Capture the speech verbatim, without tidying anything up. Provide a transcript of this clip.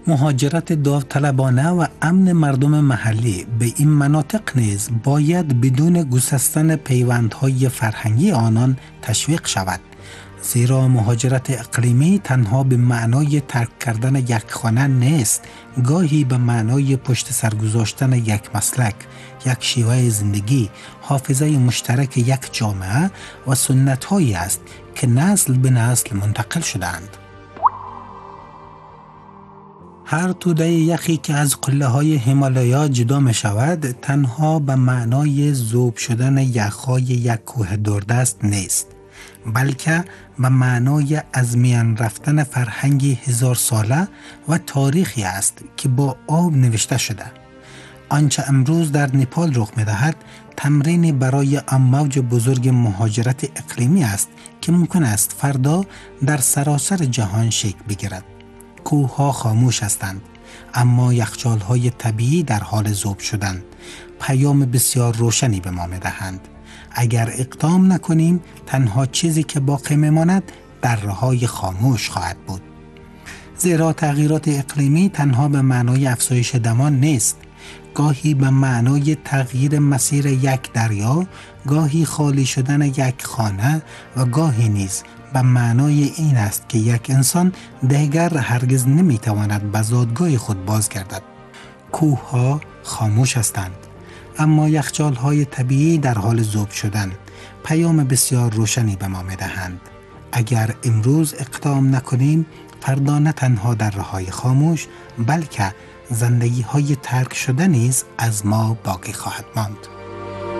مهاجرت داوطلبانه و امن مردم محلی به این مناطق نیز باید بدون گسستن پیوندهای فرهنگی آنان تشویق شود، زیرا مهاجرت اقلیمی تنها به معنای ترک کردن یک خانه نیست، گاهی به معنای پشت سر گذاشتن یک مسلک، یک شیوه زندگی، حافظه مشترک یک جامعه و سنت‌هایی است که نسل به نسل منتقل شدند. هر توده یخی که از قله های هیمالایا جدا می شود تنها به معنای ذوب شدن یخهای یک کوه دوردست نیست، بلکه به معنای از میان رفتن فرهنگی هزار ساله و تاریخی است که با آب نوشته شده. آنچه امروز در نپال رخ می دهد تمرینی برای امواج بزرگ مهاجرت اقلیمی است که ممکن است فردا در سراسر جهان شکل بگیرد. کوه‌ها خاموش هستند، اما یخچال‌های طبیعی در حال ذوب شدن پیام بسیار روشنی به ما می‌دهند. اگر اقدام نکنیم تنها چیزی که باقی می‌ماند دره‌های خاموش خواهد بود. زیرا تغییرات اقلیمی تنها به معنای افزایش دما نیست، گاهی به معنای تغییر مسیر یک دریا، گاهی خالی شدن یک خانه و گاهی نیز به معنای این است که یک انسان دیگر هرگز نمیتواند به زادگاه خود بازگردد. کوه‌ها خاموش هستند، اما یخچال‌های طبیعی در حال ذوب شدن پیام بسیار روشنی به ما می‌دهند. اگر امروز اقدام نکنیم فردا نه تنها درهای خاموش بلکه زندگی‌های ترک شده نیز از ما باقی خواهد ماند.